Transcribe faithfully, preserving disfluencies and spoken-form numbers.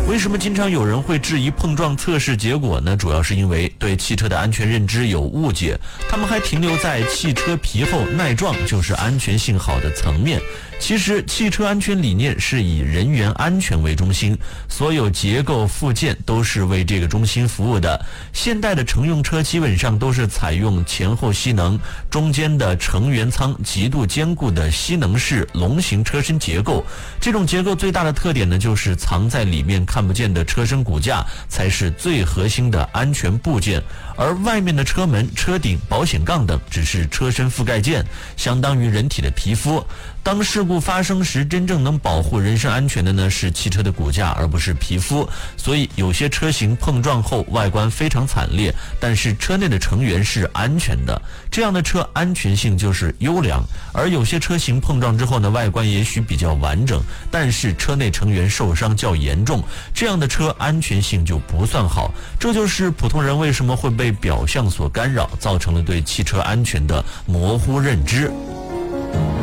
为什么经常有人会质疑碰撞测试结果呢？主要是因为对汽车的安全认知有误解，他们还停留在汽车皮厚耐撞就是安全性好的层面。其实汽车安全理念是以人员安全为中心，所有结构附件都是为这个中心服务的。现代的乘用车基本上都是采用前后吸能，中间的乘员舱极度坚固的吸能式龙形车身结构。这种结构最大的特点呢，就是藏在里面看不见的车身骨架才是最核心的安全部件，而外面的车门、车顶、保险杠等只是车身覆盖件，相当于人体的皮肤。当事故发生时，真正能保护人身安全的呢是汽车的骨架，而不是皮肤。所以有些车型碰撞后外观非常惨烈，但是车内的成员是安全的，这样的车安全性就是优良。而有些车型碰撞之后呢，外观也许比较完整，但是车内成员受伤较严重，这样的车安全性就不算好。这就是普通人为什么会被表象所干扰，造成了对汽车安全的模糊认知。